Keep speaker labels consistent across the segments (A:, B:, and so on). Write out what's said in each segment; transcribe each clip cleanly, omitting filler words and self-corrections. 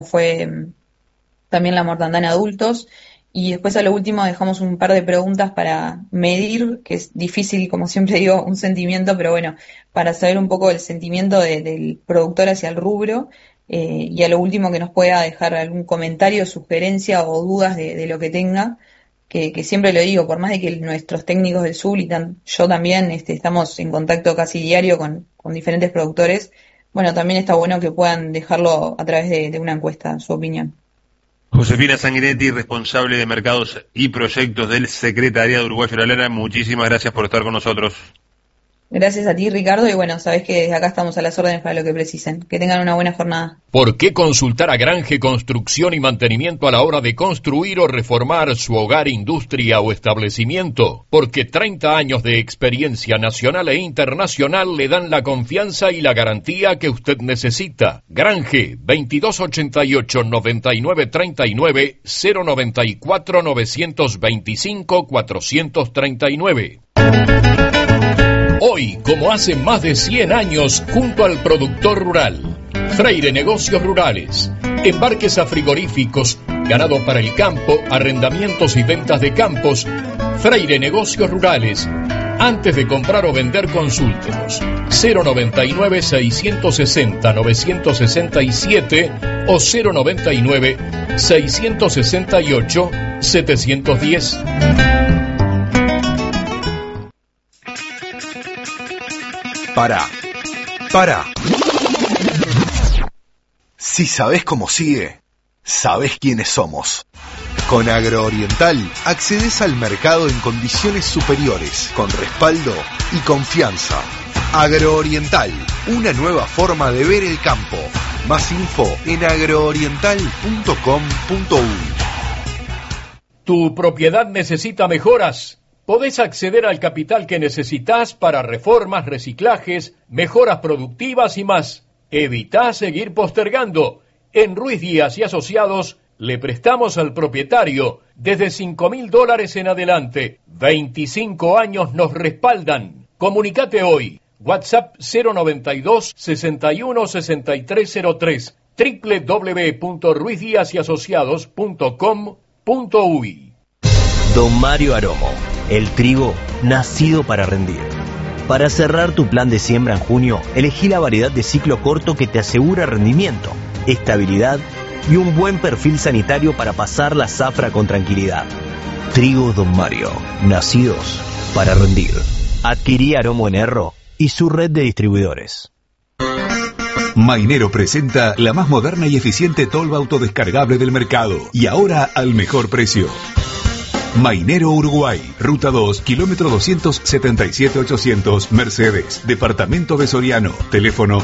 A: fue también la mortandad en adultos. Y después a lo último dejamos un par de preguntas para medir, que es difícil, como siempre digo, un sentimiento, pero bueno, para saber un poco el sentimiento del productor hacia el rubro. Y a lo último que nos pueda dejar algún comentario, sugerencia o dudas de lo que tenga, que siempre lo digo, por más de que nuestros técnicos del Zoom y yo también estamos en contacto casi diario con diferentes productores, bueno, también está bueno que puedan dejarlo a través de una encuesta, su opinión.
B: Josefina Sanguinetti, responsable de mercados y proyectos del Secretariado Uruguayo de la Lana, muchísimas gracias por estar con nosotros.
A: Gracias a ti, Ricardo, y bueno, sabés que desde acá estamos a las órdenes para lo que precisen. Que tengan una buena jornada.
C: ¿Por qué consultar a Grange Construcción y Mantenimiento a la hora de construir o reformar su hogar, industria o establecimiento? Porque 30 años de experiencia nacional e internacional le dan la confianza y la garantía que usted necesita. Grange, 2288-9939, 094-925-439. Hoy, como hace más de 100 años, junto al productor rural, Freire Negocios Rurales, embarques a frigoríficos, ganado para el campo, arrendamientos y ventas de campos. Freire Negocios Rurales. Antes de comprar o vender, consúltenos 099-660-967 o 099-668-710.
D: Para. Si sabés cómo sigue, sabés quiénes somos. Con Agrooriental accedes al mercado en condiciones superiores, con respaldo y confianza. Agrooriental, una nueva forma de ver el campo. Más info en agrooriental.com.uy.
C: ¿Tu propiedad necesita mejoras? Podés acceder al capital que necesitas para reformas, reciclajes, mejoras productivas y más. Evitá seguir postergando. En Ruiz Díaz y Asociados le prestamos al propietario desde $5.000 en adelante. 25 años nos respaldan. Comunicate hoy. WhatsApp 092 61 6303 www.ruizdiasyasociados.com.uy.
E: Don Mario Aromo, el trigo nacido para rendir. Para cerrar tu plan de siembra en junio, elegí la variedad de ciclo corto que te asegura rendimiento, estabilidad y un buen perfil sanitario para pasar la zafra con tranquilidad. Trigo Don Mario, nacidos para rendir. Adquirí Aromo en Erro y su red de distribuidores.
F: Mainero presenta la más moderna y eficiente tolva autodescargable del mercado, y ahora al mejor precio. Mainero Uruguay, Ruta 2, kilómetro 277-800, Mercedes, Departamento de Soriano, teléfono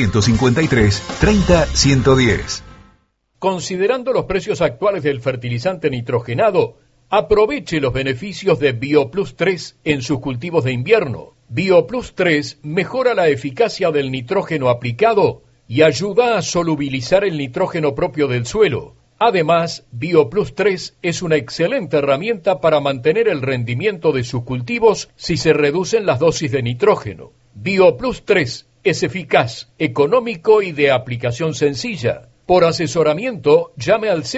F: 453-30-110.
C: Considerando los precios actuales del fertilizante nitrogenado, aproveche los beneficios de BioPlus 3 en sus cultivos de invierno. BioPlus 3 mejora la eficacia del nitrógeno aplicado y ayuda a solubilizar el nitrógeno propio del suelo. Además, BioPlus 3 es una excelente herramienta para mantener el rendimiento de sus cultivos si se reducen las dosis de nitrógeno. BioPlus 3 es eficaz, económico y de aplicación sencilla. Por asesoramiento, llame al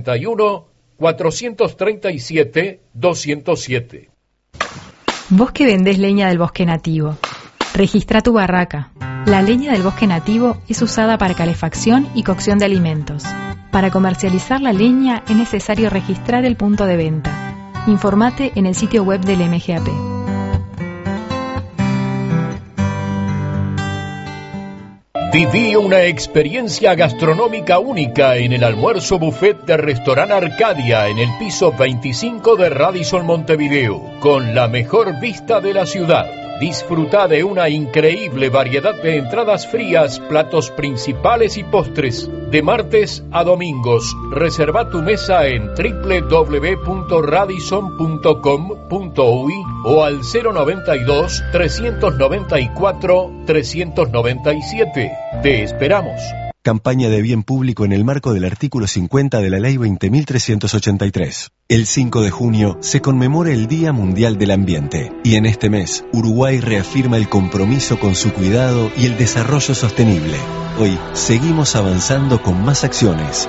C: 091-437-207.
G: Vos que vendés leña del bosque nativo, registra tu barraca. La leña del bosque nativo es usada para calefacción y cocción de alimentos. Para comercializar la leña es necesario registrar el punto de venta. Informate en el sitio web del MGAP.
C: Viví una experiencia gastronómica única en el almuerzo buffet de Restaurant Arcadia en el piso 25 de Radisson Montevideo, con la mejor vista de la ciudad. Disfruta de una increíble variedad de entradas frías, platos principales y postres. De martes a domingos, reserva tu mesa en www.radisson.com.uy o al 092-394-397. Te esperamos.
H: Campaña de bien público en el marco del artículo 50 de la Ley 20.383. El 5 de junio se conmemora el Día Mundial del Ambiente y en este mes Uruguay reafirma el compromiso con su cuidado y el desarrollo sostenible. Hoy seguimos avanzando con más acciones